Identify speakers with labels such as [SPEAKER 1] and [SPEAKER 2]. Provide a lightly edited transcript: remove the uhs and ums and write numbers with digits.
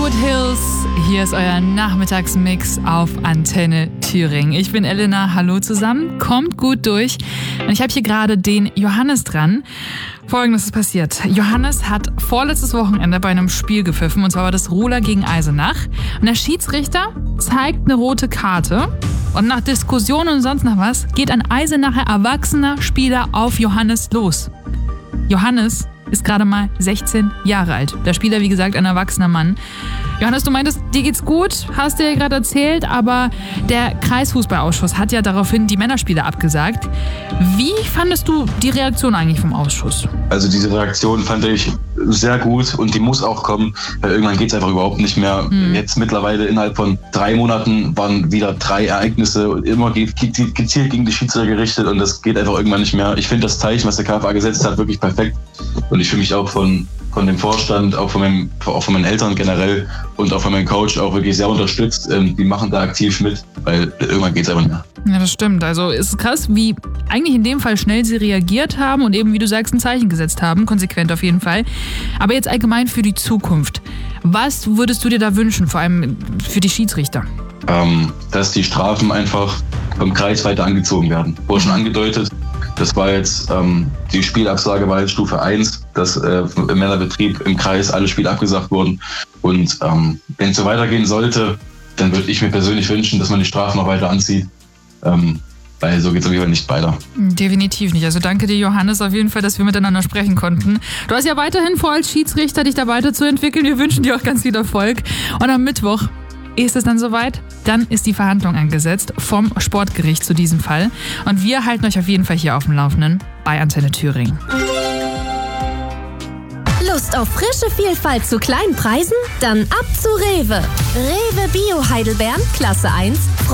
[SPEAKER 1] Hollywood Hills. Hier ist euer Nachmittagsmix auf Antenne Thüringen. Ich bin Elena, hallo zusammen, kommt gut durch. Und ich habe hier gerade den Johannes dran. Folgendes ist passiert. Johannes hat vorletztes Wochenende bei einem Spiel gepfiffen, und zwar war das Rohler gegen Eisenach. Und der Schiedsrichter zeigt eine rote Karte. Und nach Diskussionen und sonst noch was geht ein Eisenacher erwachsener Spieler auf Johannes los. Johannes ist gerade mal 16 Jahre alt. Der Spieler, wie gesagt, ein erwachsener Mann. Johannes, du meintest, dir geht's gut, hast du ja gerade erzählt, aber der Kreisfußballausschuss hat ja daraufhin die Männerspiele abgesagt. Wie fandest du die Reaktion eigentlich vom Ausschuss?
[SPEAKER 2] Also diese Reaktion fand ich sehr gut und die muss auch kommen, weil irgendwann geht's einfach überhaupt nicht mehr. Jetzt mittlerweile innerhalb von 3 Monaten waren wieder 3 Ereignisse und immer gezielt gegen die Schiedsrichter gerichtet, und das geht einfach irgendwann nicht mehr. Ich finde das Zeichen, was der KFA gesetzt hat, wirklich perfekt, und ich fühle mich auch von dem Vorstand, auch von meinen Eltern generell und auch von meinem Coach auch wirklich sehr unterstützt. Die machen da aktiv mit, weil irgendwann geht's einfach nicht mehr.
[SPEAKER 1] Ja, das stimmt. Also es ist krass, wie eigentlich in dem Fall schnell sie reagiert haben und eben, wie du sagst, ein Zeichen gesetzt haben. Konsequent auf jeden Fall. Aber jetzt allgemein für die Zukunft. Was würdest du dir da wünschen, vor allem für die Schiedsrichter?
[SPEAKER 2] Dass die Strafen einfach vom Kreis weiter angezogen werden. Wurde schon angedeutet. Das war jetzt, die Spielabsage war jetzt Stufe 1, dass im Männerbetrieb im Kreis alle Spiele abgesagt wurden. Und wenn es so weitergehen sollte, dann würde ich mir persönlich wünschen, dass man die Strafen noch weiter anzieht. Weil so geht es auf jeden Fall nicht weiter. Definitiv nicht.
[SPEAKER 1] Also danke dir, Johannes, auf jeden Fall, dass wir miteinander sprechen konnten. Du hast ja weiterhin vor, als Schiedsrichter dich da weiterzuentwickeln. Wir wünschen dir auch ganz viel Erfolg. Und am Mittwoch ist es dann soweit, dann ist die Verhandlung angesetzt vom Sportgericht zu diesem Fall. Und wir halten euch auf jeden Fall hier auf dem Laufenden bei Antenne Thüringen.
[SPEAKER 3] Lust auf frische Vielfalt zu kleinen Preisen? Dann ab zu Rewe. Rewe Bio Heidelbeeren, Klasse 1.